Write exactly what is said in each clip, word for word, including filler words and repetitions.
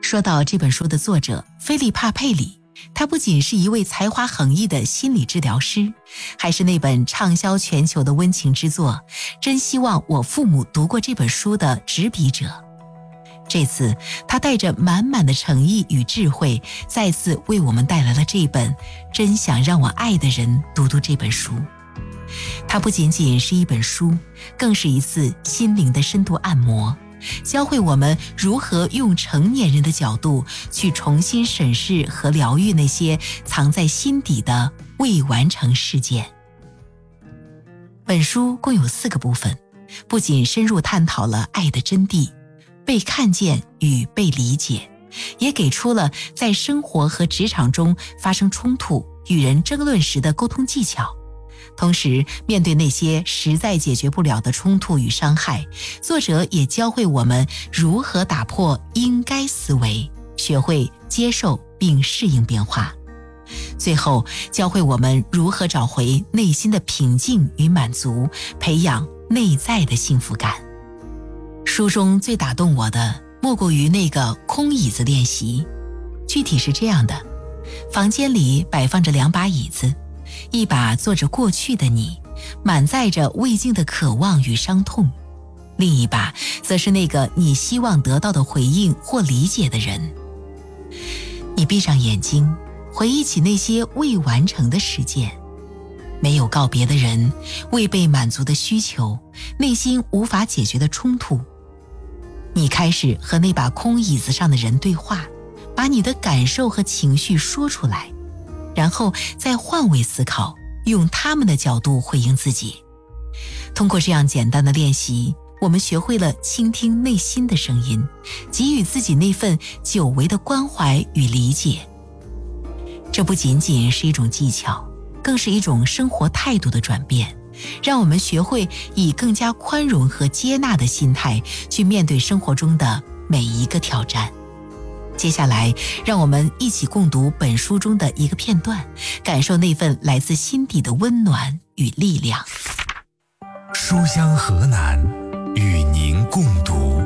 说到这本书的作者菲利帕·佩里，他不仅是一位才华横溢的心理治疗师，还是那本畅销全球的温情之作《真希望我父母读过这本书》的执笔者。这次他带着满满的诚意与智慧，再次为我们带来了这本《真想让我爱的人读读这本书》。它不仅仅是一本书，更是一次心灵的深度按摩，教会我们如何用成年人的角度去重新审视和疗愈那些藏在心底的未完成事件。本书共有四个部分，不仅深入探讨了爱的真谛、被看见与被理解，也给出了在生活和职场中发生冲突、与人争论时的沟通技巧。同时，面对那些实在解决不了的冲突与伤害，作者也教会我们如何打破应该思维，学会接受并适应变化。最后，教会我们如何找回内心的平静与满足，培养内在的幸福感。书中最打动我的，莫过于那个空椅子练习。具体是这样的，房间里摆放着两把椅子，一把坐着过去的你，满载着未尽的渴望与伤痛；另一把则是那个你希望得到的回应或理解的人。你闭上眼睛，回忆起那些未完成的事件，没有告别的人，未被满足的需求，内心无法解决的冲突。你开始和那把空椅子上的人对话，把你的感受和情绪说出来，然后再换位思考，用他们的角度回应自己。通过这样简单的练习，我们学会了倾听内心的声音，给予自己那份久违的关怀与理解。这不仅仅是一种技巧，更是一种生活态度的转变，让我们学会以更加宽容和接纳的心态去面对生活中的每一个挑战。接下来，让我们一起共读本书中的一个片段，感受那份来自心底的温暖与力量。 书香河南，与您共读。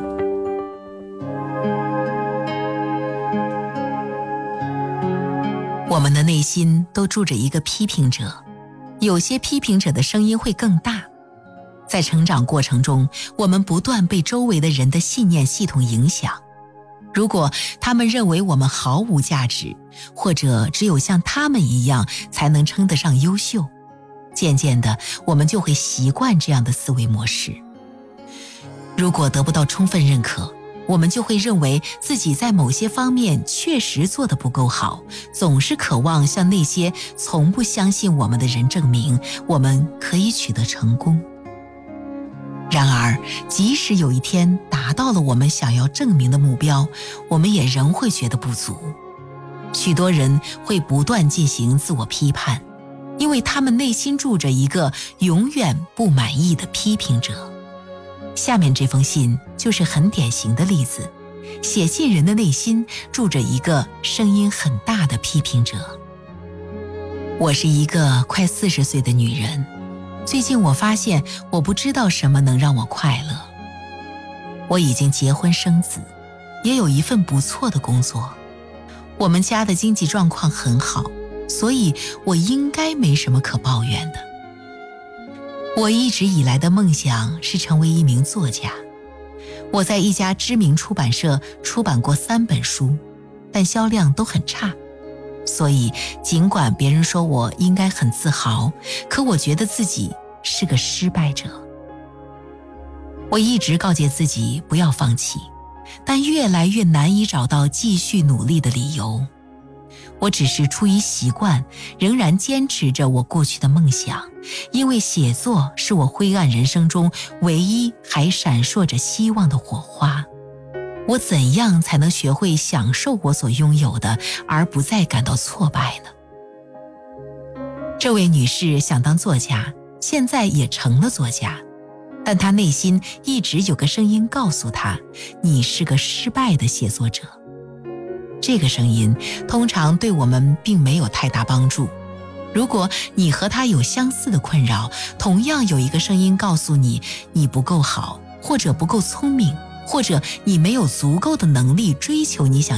我们的内心都住着一个批评者，有些批评者的声音会更大。在成长过程中，我们不断被周围的人的信念系统影响。如果他们认为我们毫无价值，或者只有像他们一样才能称得上优秀，渐渐的，我们就会习惯这样的思维模式。如果得不到充分认可，我们就会认为自己在某些方面确实做得不够好，总是渴望向那些从不相信我们的人证明我们可以取得成功。然而，即使有一天达到了我们想要证明的目标，我们也仍会觉得不足。许多人会不断进行自我批判，因为他们内心住着一个永远不满意的批评者。下面这封信就是很典型的例子，写信人的内心住着一个声音很大的批评者。我是一个快四十岁的女人，最近我发现我不知道什么能让我快乐。我已经结婚生子，也有一份不错的工作，我们家的经济状况很好，所以我应该没什么可抱怨的。我一直以来的梦想是成为一名作家，我在一家知名出版社出版过三本书，但销量都很差。所以尽管别人说我应该很自豪，可我觉得自己是个失败者。我一直告诫自己不要放弃，但越来越难以找到继续努力的理由。我只是出于习惯，仍然坚持着我过去的梦想，因为写作是我灰暗人生中唯一还闪烁着希望的火花。我怎样才能学会享受我所拥有的，而不再感到挫败呢？这位女士想当作家，现在也成了作家，但她内心一直有个声音告诉她，你是个失败的写作者。这个声音通常对我们并没有太大帮助。如果你和他有相似的困扰，同样有一个声音告诉你，你不够好，或者不够聪明，或者你没有足够的能力追求你想